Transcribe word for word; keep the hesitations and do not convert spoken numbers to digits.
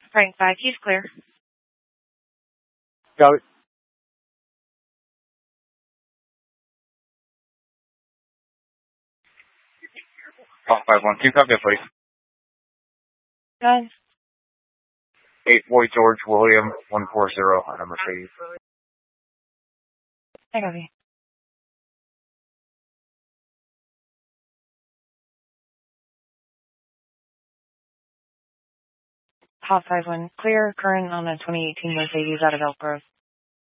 Frank five, he's clear. Got it. Pop five one two, copy, please. Good. eight Boy George William one four zero on number three. I copy. Pop five one, clear, current on a twenty eighteen Mercedes out of Elk Grove.